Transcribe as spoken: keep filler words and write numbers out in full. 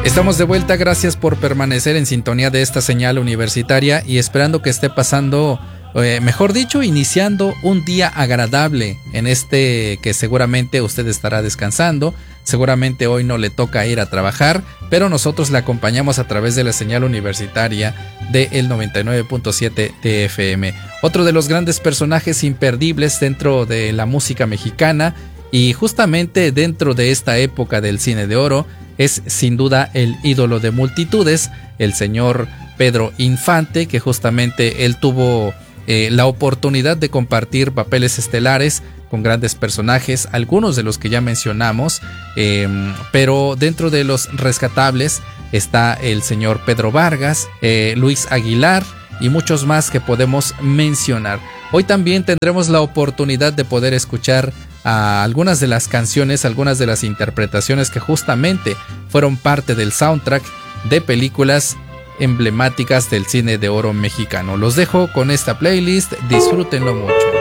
Estamos de vuelta, gracias por permanecer en sintonía de esta señal universitaria y esperando que esté pasando, eh, mejor dicho, iniciando un día agradable en este que seguramente usted estará descansando. Seguramente hoy no le toca ir a trabajar, pero nosotros le acompañamos a través de la señal universitaria del noventa y nueve punto siete de F M. Otro de los grandes personajes imperdibles dentro de la música mexicana y justamente dentro de esta época del cine de oro es sin duda el ídolo de multitudes, el señor Pedro Infante, que justamente él tuvo eh, la oportunidad de compartir papeles estelares con grandes personajes, algunos de los que ya mencionamos, eh, pero dentro de los rescatables está el señor Pedro Vargas, eh, Luis Aguilar y muchos más que podemos mencionar. Hoy también tendremos la oportunidad de poder escuchar a algunas de las canciones, algunas de las interpretaciones que justamente fueron parte del soundtrack de películas emblemáticas del cine de oro mexicano. Los dejo con esta playlist, disfrútenlo mucho.